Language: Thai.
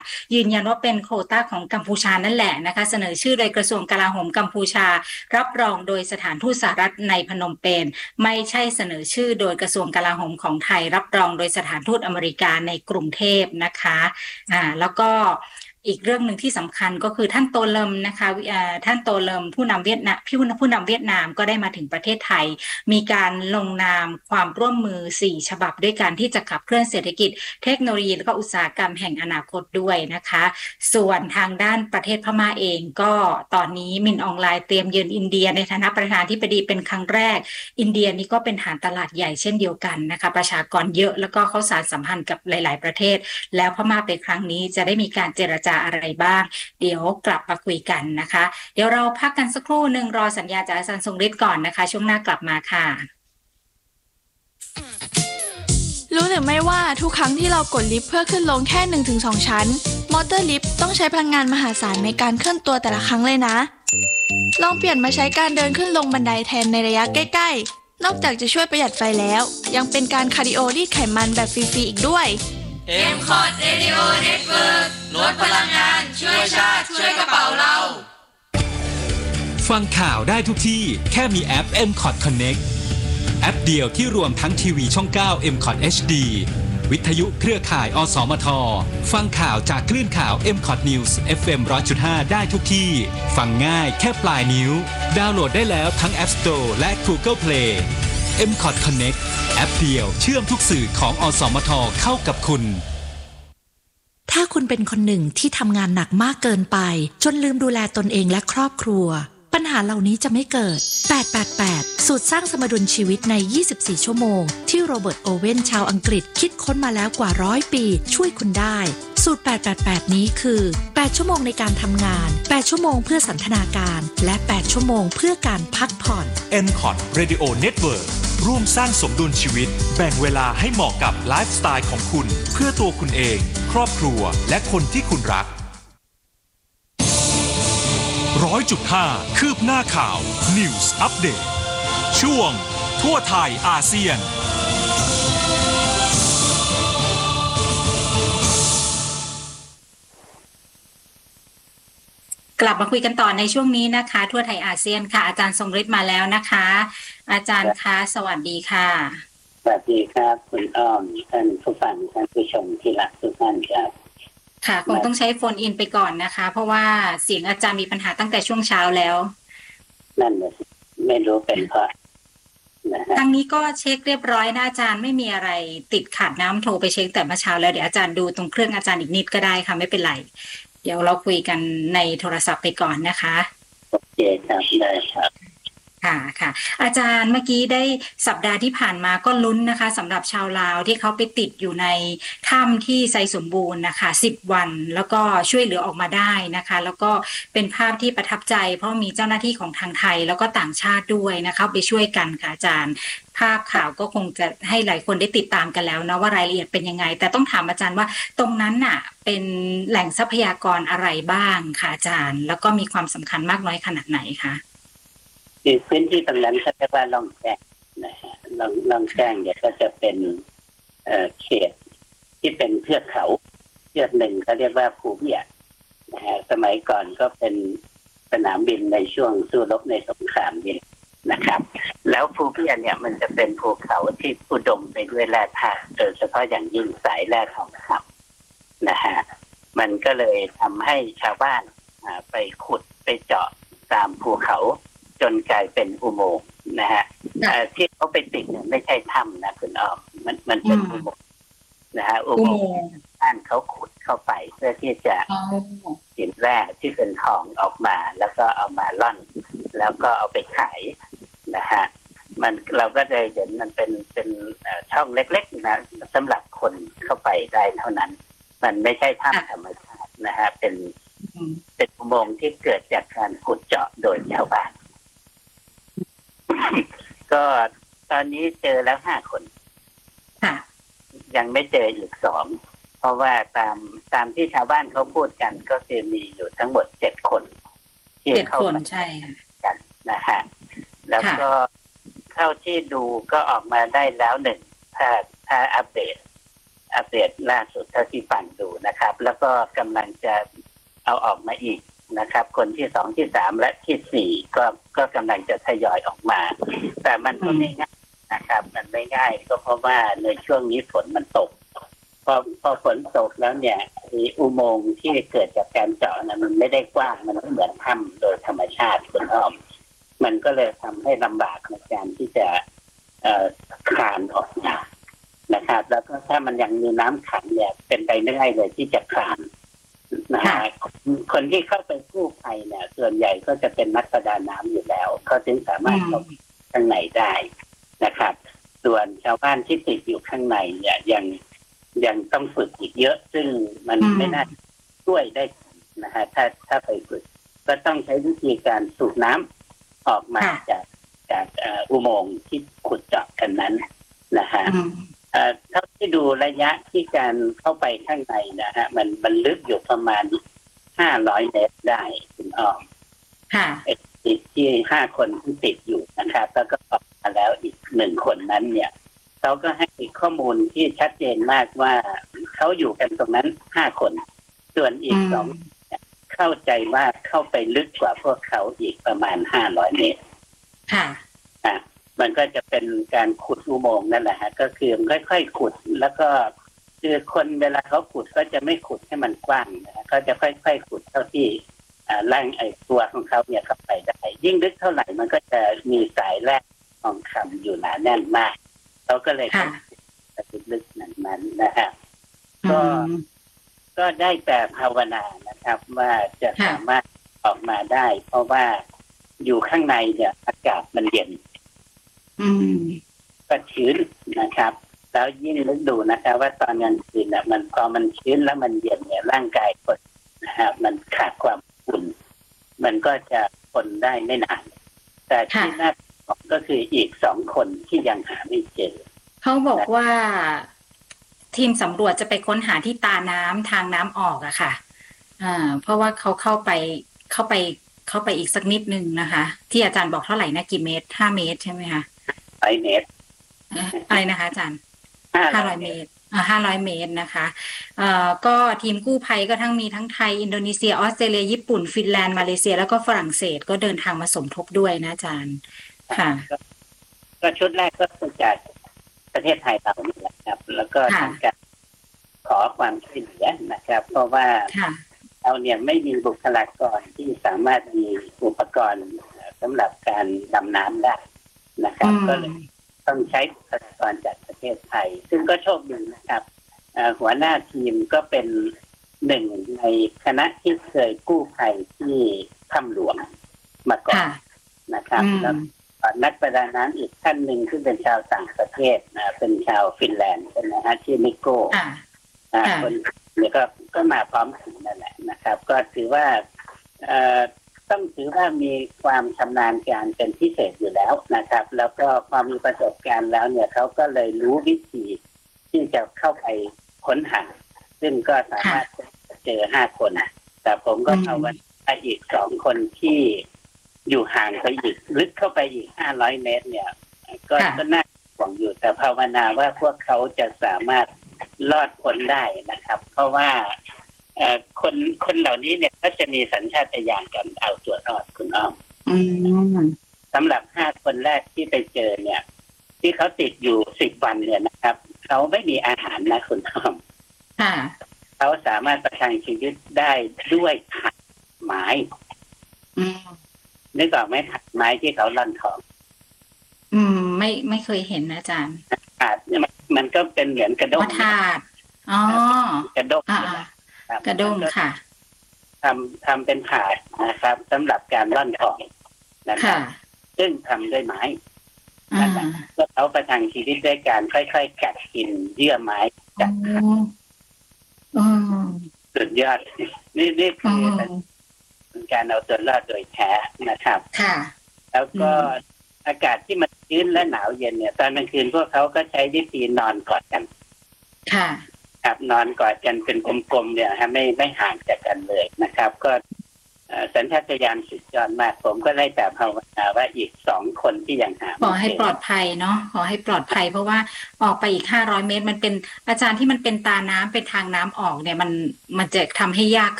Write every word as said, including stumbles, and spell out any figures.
ยืนยันว่าเป็นโควต้าของกัมพูชานั่นแหละนะคะเสนอชื่อโดยกระทรวงกลาโหมกัมพูชารับรองโดยสถานทูตสหรัฐในพนมเปญไม่ใช่เสนอชื่อโดยกระทรวงกลาโหมของไทยรับรองโดยสถานทูตอเมริกาในกรุงเทพนะคะอ่าแล้วก็อีกเรื่องหนึ่งที่สำคัญก็คือท่านโตเลมนะคะท่านโตเลมผู้นำเวียดนามผู้ผู้นำเวียดนามก็ได้มาถึงประเทศไทยมีการลงนามความร่วมมือสี่ฉบับด้วยการที่จะขับเคลื่อนเศรษฐกิจเทคโนโลยีและก็อุตสาหกรรมแห่งอนาคตด้วยนะคะส่วนทางด้านประเทศพม่าเองก็ตอนนี้มินออนไลน์เตรียมเยือนอินเดียในฐานะประธานาธิบดีเป็นครั้งแรกอินเดียนี่ก็เป็นฐานตลาดใหญ่เช่นเดียวกันนะคะประชากรเยอะแล้วก็เขาสานสัมพันธ์กับหลายๆประเทศแล้วพม่าไปครั้งนี้จะได้มีการเจรจาอะไรบ้างเดี๋ยวกลับมาคุยกันนะคะเดี๋ยวเราพักกันสักครู่หนึ่งรอสัญญาจากอาจารย์ทรงฤทธิ์ก่อนนะคะช่วงหน้ากลับมาค่ะรู้หรือไม่ว่าทุกครั้งที่เรากดลิฟต์เพื่อขึ้นลงแค่ หนึ่งถึงสอง ชั้นมอเตอร์ลิฟต์ต้องใช้พลังงานมหาศาลในการเคลื่อนตัวแต่ละครั้งเลยนะลองเปลี่ยนมาใช้การเดินขึ้นลงบันไดแทนในระยะใกล้ๆนอกจากจะช่วยประหยัดไฟแล้วยังเป็นการคาร์ดิโอรีดไขมันแบบฟรีๆอีกด้วยเอ็ม คอท Radio Network ลดพลังงานช่วยชาติช่วยกระเป๋าเราฟังข่าวได้ทุกที่แค่มีแอป เอ็ม คอท Connect แอปเดียวที่รวมทั้งทีวีช่อง เก้า เอ็ม คอท เอช ดี วิทยุเครือข่ายอสมทฟังข่าวจากคลื่นข่าว เอ็ม คอท News เอฟ เอ็ม หนึ่งร้อยจุดห้า ได้ทุกที่ฟังง่ายแค่ปลายนิ้วดาวน์โหลดได้แล้วทั้ง App Store และ Google Play เอ็ม คอท Connect แอปเดียวเชื่อมทุกสื่อของอสมทเข้ากับคุณถ้าคุณเป็นคนหนึ่งที่ทำงานหนักมากเกินไปจนลืมดูแลตนเองและครอบครัวปัญหาเหล่านี้จะไม่เกิดแปด แปด แปดสูตรสร้างสมดุลชีวิตในยี่สิบสี่ชั่วโมงที่โรเบิร์ตโอเว่นชาวอังกฤษคิดค้นมาแล้วกว่าร้อยปีช่วยคุณได้สูตรแปด แปด แปดนี้คือแปดชั่วโมงในการทำงานแปดชั่วโมงเพื่อสันทนาการและแปดชั่วโมงเพื่อการพักผ่อนเอ็ม คอท Radio Network ร่วมสร้างสมดุลชีวิตแบ่งเวลาให้เหมาะกับไลฟ์สไตล์ของคุณเพื่อตัวคุณเองครอบครัวและคนที่คุณรักร้อยจุดห้าคืบหน้าข่าว News Update ช่วงทั่วไทยอาเซียนกลับมาคุยกันต่อในช่วงนี้นะคะทั่วไทยอาเซียนค่ะอาจารย์ทรงฤทธิ์มาแล้วนะคะอาจารย์คะสวัสดีค่ะสวัสดีครับคุณอ้อมท่านผู้ฟังท่านผู้ชมที่รักทุกท่านครับค่ะคงต้องใช้โฟนอินไปก่อนนะคะเพราะว่าเสียงอาจารย์มีปัญหาตั้งแต่ช่วงเช้าแล้วนั่นเลยไม่รู้เป็นเพราะนะฮะทางนี้ก็เช็คเรียบร้อยนะอาจารย์ไม่มีอะไรติดขัดน้ำโทรไปเช็คแต่เมื่อเช้าแล้วเดี๋ยวอาจารย์ดูตรงเครื่องอาจารย์อีกนิดก็ได้ค่ะไม่เป็นไรเดี๋ยวเราคุยกันในโทรศัพท์ไปก่อนนะคะโอเคครับได้ครับค่ะค่ะอาจารย์เมื่อกี้ได้สัปดาห์ที่ผ่านมาก็ลุ้นนะคะสำหรับชาวลาวที่เขาไปติดอยู่ในถ้ำที่ไซสมบูรณ์นะคะสิบวันแล้วก็ช่วยเหลือออกมาได้นะคะแล้วก็เป็นภาพที่ประทับใจเพราะมีเจ้าหน้าที่ของทางไทยแล้วก็ต่างชาติด้วยนะคะไปช่วยกันค่ะอาจารย์ภาพข่าวก็คงจะให้หลายคนได้ติดตามกันแล้วนะว่ารายละเอียดเป็นยังไงแต่ต้องถามอาจารย์ว่าตรงนั้นน่ะเป็นแหล่งทรัพยากรอะไรบ้างค่ะอาจารย์แล้วก็มีความสำคัญมากน้อยขนาดไหนคะคือพื้นที่ตรงนั้นเขาเรียกว่าล่องแจ้งนะฮะล่องล่องแจ้งเนี่ยก็จะเป็นเอ่อเขตที่เป็นเทือกเขาเทือกหนึ่งเขาเรียกว่าภูเมียนะฮะสมัยก่อนก็เป็นสนามบินในช่วงสู้รบในสงครามนี่นะครับแล้วภูเมียเนี่ยมันจะเป็นภูเขาที่อุดมไปด้วยแร่ธาตุโดยเฉพาะอย่างยิ่งสายแร่ทองคำนะฮะมันก็เลยทำให้ชาวบ้านไปขุดไปเจาะตามภูเขาจนกลายเป็นอุโมงค์นะฮะที่เขาไปติดเนี่ยไม่ใช่ถ้ำนะคุณอ้อมมันมันเป็นอุโมงค์นะฮะอุโมงค์บ้านเขาขุดเข้าไปเพื่อที่จะหินแร่ที่เป็นทองออกมาแล้วก็เอามาล่อนแล้วก็เอาไปขายนะฮะมันเราก็เลยเห็นมันเป็นเป็นช่องเล็กๆนะสำหรับคนเข้าไปได้เท่านั้นมันไม่ใช่ถ้ำธรรมชาตินะฮะเป็นเป็นอุโมงค์ที่เกิดจากการขุดเจาะโดยชาวบ้านก็ตอนนี้เจอแล้วห้าคนยังไม่เจออีกสองเพราะว่าตามตามที่ชาวบ้านเขาพูดกันก็คือมีอยู่ทั้งหมดเจ็ดคนที่เข้ามาใช่กันนะฮะแล้วก็เท่าที่ดูก็ออกมาได้แล้วหนึ่งถ้าถ้าอัปเดตอัปเดตล่าสุดเท่าที่ฟังดูนะครับ แล้วก็กำลังจะเอาออกมาอีกนะครับคนที่สองที่สามและที่สี่ก็ก็กำลังจะทยอยออกมาแต่มันก็ไม่ง่ายนะครับมันไม่ง่ายก็เพราะว่าในช่วงนี้ฝนมันตกพอพอฝนตกแล้วเนี่ยอุโมงค์ที่เกิดจากการเจาะนะมันไม่ได้กว้างมันไม่เหมือนถ้ำโดยธรรมชาติคุณอ้อมมันก็เลยทำให้ลำบากในการที่จะเอ่อคลานออกมานะครับแล้วก็ถ้ามันยังมีน้ำขังเนี่ยเป็นไปไม่ได้เลยที่จะคลานนะฮะคนที่เข้าไปกู้ภัยเนี่ยส่วนใหญ่ก็จะเป็นนักประดาน้ำอยู่แล้วเขาจึงสามารถเข้าข้างในได้นะครับส่วนชาวบ้านที่ติดอยู่ข้างในเนี่ยยังยังต้องฝึกอีกเยอะซึ่งมันไม่น่าช่วยได้นะฮะถ้าถ้าไปฝึกก็ต้องใช้วิธีการสูบน้ำออกมาจากจากอุโมงค์ที่ขุดเจาะกันนั้นนะฮะเท่าที่ดูระยะที่การเข้าไปข้างในนะฮะมันมันลึกอยู่ประมาณห้าร้อยเมตรได้คุณอ้อมค่ะติดที่ห้าคนที่ติดอยู่นะครับแล้วก็ออกมาแล้วอีกหนึ่งคนนั้นเนี่ยเขาก็ให้ข้อมูลที่ชัดเจนมากว่าเขาอยู่กันตรงนั้นห้าคนส่วนอีกสองเข้าใจว่าเข้าไปลึกกว่าพวกเขาอีกประมาณห้าร้อยเมตรค่ะอ่ะมันก็จะเป็นการขุดอุโมงค์นั่นแหละฮะก็คือค่อยๆขุดแล้วก็คือคนเวลาเขาขุดก็จะไม่ขุดให้มันกว้างนะเขาจะค่อยๆขุดเท่าที่ร่างไอ้ตัวของเขาเนี่ยเข้าไปได้ยิ่งลึกเท่าไหร่มันก็จะมีสายแร่ทองคำอยู่หนาแน่นมากเขาก็เลยขุดลึกนั้นๆนะฮะก็ก็ได้แต่ภาวนานะครับว่าจะสามารถออกมาได้เพราะว่าอยู่ข้างในเนี่ยอากาศมันเย็นก็ชื้นนะครับแล้วยิ่งนึกดูนะครับว่าตอนกลางคืนเนี่ยมันพอมันชื้นแล้วมันเย็นเนี่ยร่างกายคนนะฮะมันขาดความอุ่นมันก็จะทนได้ไม่นานแต่ที่น่าห่วงก็คืออีกสองคนที่ยังหาไม่เจอเขาบอกว่าทีมสำรวจจะไปค้นหาที่ตาน้ำทางน้ำออกอะค่ะอ่าเพราะว่าเขาเข้าไปเข้าไปเข้าไปอีกสักนิดนึงนะคะที่อาจารย์บอกเท่าไหร่นะกี่เมตรห้าเมตรใช่ไหมคะร้อยเมตรอะไรนะคะอาจารย์ห้าร้อยเมตรอ่าห้าร้อยเมตรนะคะเอ่อก็ทีมกู้ภัยก็ทั้งมีทั้งไทยอินโดนีเซียออสเตรเลียญี่ปุ่นฟินแลนด์มาเลเซียแล้วก็ฝรั่งเศสก็เดินทางมาสมทบด้วยนะอาจารย์ค่ะก็ชุดแรกก็มาจากประเทศไทยเรานี่แหละครับแล้วก็ทำการขอความช่วยเหลือนะครับเพราะว่าเราเนี่ยไม่มีบุคลากรที่สามารถมีอุปกรณ์สำหรับการดำน้ำได้นะครับก็เลยต้องใช้บุคลากรจากประเทศไทยซึ่งก็โชคดีนะครับหัวหน้าทีมก็เป็นหนึ่งในคณะที่เคยกู้ภัยที่ถ้ำหลวงมาก่อนนะครับแล้วนักประดาน้ำอีกท่านหนึ่งที่เป็นชาวต่างประเทศนะเป็นชาวฟินแลนด์ใช่ไหมฮะชื่อนิโก้คนนี้ก็ก็มาพร้อมกันนั่นแหละนะครับก็ถือว่าต้องถือว่ามีความชำนาญการเป็นพิเศษอยู่แล้วนะครับแล้วก็พอมีประสบการณ์แล้วเนี่ยเขาก็เลยรู้วิธีที่จะเข้าไปค้นหาซึ่งก็สามารถเจอห้าคนแต่ผมก็เอาไว้อีกสองคนที่อยู่ห่างไปอีกลึกเข้าไปอีกห้าร้อยเมตรเนี่ยก็ก็น่าห่วงอยู่แต่ภาวนาว่าพวกเขาจะสามารถรอดพ้นได้นะครับเพราะว่าคนคนเหล่านี้เนี่ยก็จะมีสัญชาตญาณกันเอาตัวรอดคุณอ้อมสำหรับห้าคนแรกที่ไปเจอเนี่ยที่เขาติดอยู่สิบวันเนี่ยนะครับเขาไม่มีอาหารนะคุณอ้อมเขาสามารถประทังชีวิตได้ด้วยถักไม้นึกออกไหมถักไม้ที่เขาล่อนทองอืมไม่ไม่เคยเห็นนะอาจารย์ถาดเนี่ยมันก็เป็นเหมือนกระด้งถาดอ๋อกระด้งกระด้งค่ะทำทำเป็นถาดนะครับสำหรับการล่อนทองนะครับซึ่งทำด้วยไม้ก็เขาประทังชีวิตด้วยการค่อยๆกัดกินเยื่อไม้จากสุดยอดนี่นี่คือเป็นการเอาตัวรอดโดยแท้นะครับแล้วก็อากาศที่มันชื้นและหนาวเย็นเนี่ยตอนกลางคืนพวกเขาก็ใช้วิธีนอนกอดกันค่ะครับนอนกอดกันเป็นกลมๆเนี่ยฮะไม่ไม่ห่างจากกันเลยนะครับก็สัญชาตญาณสุดยอดมากผมก็ได้แต่ภาวนาว่าอีกสองคนที่ยังหาขอให้ปลอดภัยเนาะขอให้ปลอดภัยเพราะว่าออกไปอีกห้าร้อยเมตรมันเป็นอาจารย์ที่มันเป็นตาน้ำเป็นทางน้ำออกเนี่ยมันมันจะทำให้ยาก